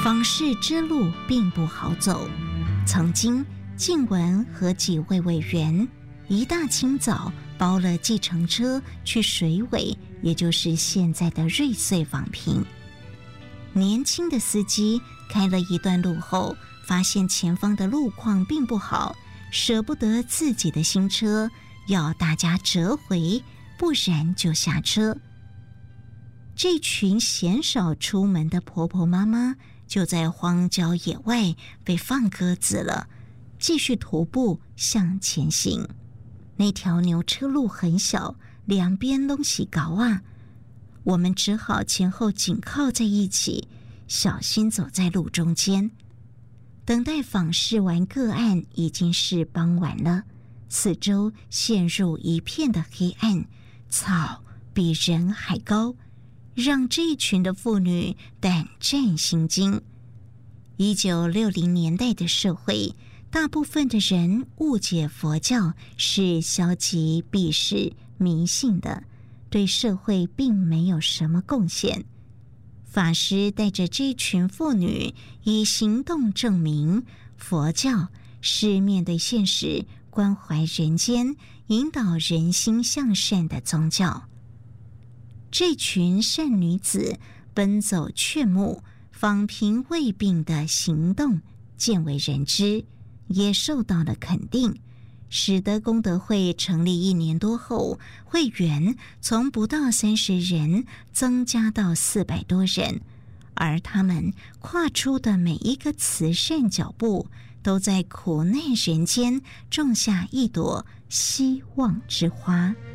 访视之路并不好走。曾经静雯和几位委员一大清早包了计程车去水尾，也就是现在的瑞穗访评。年轻的司机开了一段路后，发现前方的路况并不好，舍不得自己的新车，要大家折回，不然就下车。这群鲜少出门的婆婆妈妈就在荒郊野外被放鸽子了，继续徒步向前行。那条牛车路很小，两边都是高啊，我们只好前后紧靠在一起，小心走在路中间。等待访视完个案，已经是傍晚了，四周陷入一片的黑暗，草比人还高，让这一群的妇女胆战心惊。1960年代的社会，大部分的人误解佛教是消极避世迷信的，对社会并没有什么贡献。法师带着这群妇女以行动证明，佛教是面对现实、关怀人间、引导人心向善的宗教。这群善女子奔走劝募、访贫慰病的行动见为人知，也受到了肯定，使得功德会成立1年多后，会员从不到30人增加到400多人，而他们跨出的每一个慈善脚步，都在苦难人间种下一朵希望之花。